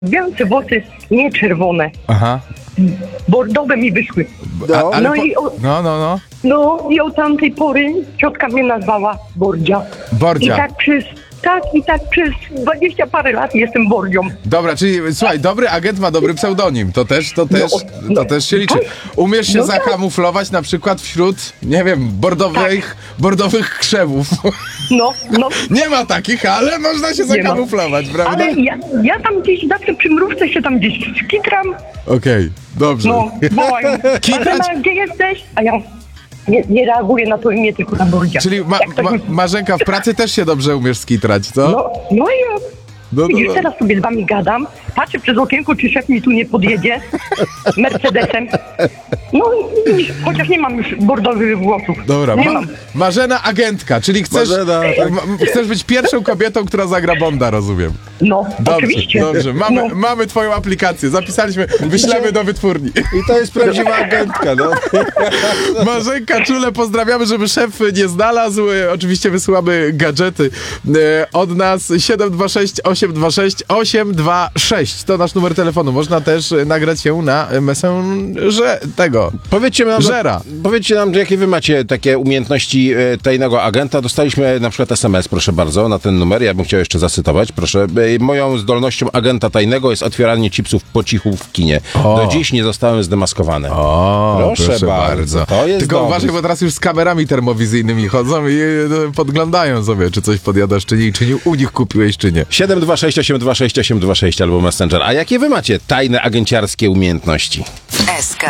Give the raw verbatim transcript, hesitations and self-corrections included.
Białe włosy, nie czerwone. Aha. Bordowe mi wyszły. A, ale No po... i o- no, no, no. No i od tamtej pory ciotka mnie nazwała Bordzia. Bordzia. I tak przez, tak i tak przez dwadzieścia parę lat jestem Bordzią. Dobra, czyli słuchaj, dobry agent ma dobry pseudonim. To też, to też, no, to też się liczy. tak. Umiesz się No tak. zakamuflować na przykład wśród, nie wiem, bordowych, bordowych krzewów. No, no. Nie ma takich, ale można się Nie ma. zakamuflować, prawda? Ale ja, ja tam gdzieś zawsze przy mrówce się tam gdzieś skitram. Okej, dobrze. No, wołają. Kitrać? Marzena, gdzie jesteś? A ja nie, nie reaguję na to imię, tylko na Bordzia. Czyli ma, Jak to ma, jest- Marzenka, w pracy też się dobrze umiesz skitrać, co? No, no i ja. No, no, Widzisz, no. teraz sobie z wami gadam, patrzę przez okienko, czy szef mi tu nie podjedzie Mercedesem. No i widzisz, chociaż nie mam już bordowych włosów. Dobra, nie ma, mam. Marzena agentka, czyli chcesz, Marzena, tak. ma, chcesz być pierwszą kobietą, która zagra Bonda, rozumiem. No, Dobrze, oczywiście. dobrze. Mamy, No. mamy twoją aplikację, zapisaliśmy, wyślemy do wytwórni. I to jest prawdziwa agentka, no. Marzenka, czule pozdrawiamy, żeby szef nie znalazł. E, Oczywiście wysyłamy gadżety e, od nas siedem dwa sześć osiem dwa sześć osiem dwa sześć. To nasz numer telefonu. Można też e, nagrać się na Messengerze tego. Powiedzcie nam, Żera. powiedzcie nam, jakie wy macie takie umiejętności e, tajnego agenta. Dostaliśmy na przykład es em es, proszę bardzo, na ten numer. Ja bym chciał jeszcze zacytować, proszę. E, Moją zdolnością agenta tajnego jest otwieranie chipsów po cichu w kinie. O. Do dziś nie zostałem zdemaskowany. O, Proszę proszę, bardzo. bardzo. To jest Tylko dobry. uważaj, bo teraz już z kamerami termowizyjnymi chodzą i e, podglądają sobie, czy coś podjadasz, czy nie, i czy nie u nich kupiłeś, czy nie. siedem dwa sześć osiem dwa sześć osiem dwa sześć albo Messenger. A jakie wy macie tajne agenciarskie umiejętności? S K